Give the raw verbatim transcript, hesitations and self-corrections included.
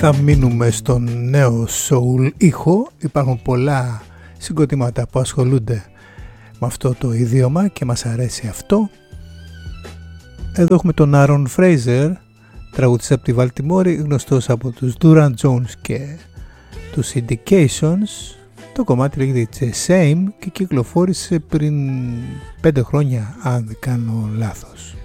θα μείνουμε στον νέο soul ήχο. Υπάρχουν πολλά συγκροτήματα που ασχολούνται με αυτό το ιδίωμα και μας αρέσει αυτό. Εδώ έχουμε τον Aaron Fraser, τραγουδιστής από τη Βαλτιμόρη, γνωστός από τους Duran Jones και τους Indications. Το κομμάτι λέγεται The Same και κυκλοφόρησε πριν πέντε χρόνια, αν δεν κάνω λάθος.